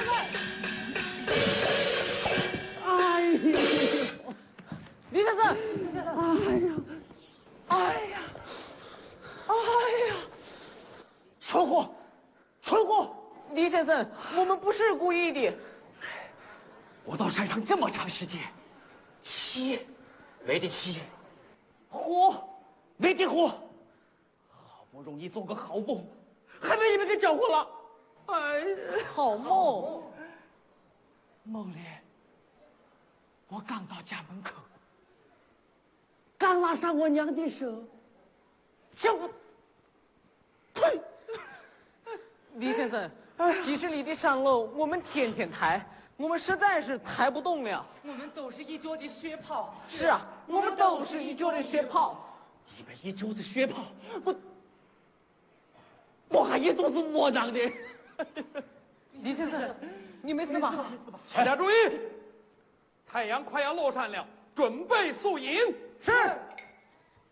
哎呀， 李先生， 哎呀，哎呀，蠢货，蠢货！ 李先生，我们不是故意的。 我到山上这么长时间，起没得起，活没得活，好不容易做个好梦，还被你们给搅和了。哎呀， 好梦， 梦里我刚到家门口，刚拉上我娘的手，就不，呸！ 李先生，几十里的山路我们天天抬，我们实在是抬不动了。 我们都是一脚的血泡。 是啊，我们都是一脚的血泡。 你们一肚子血泡，我还一肚子窝囊的。 李先生，你没事吧？ 大家注意，太阳快要落山了，准备宿营。 是。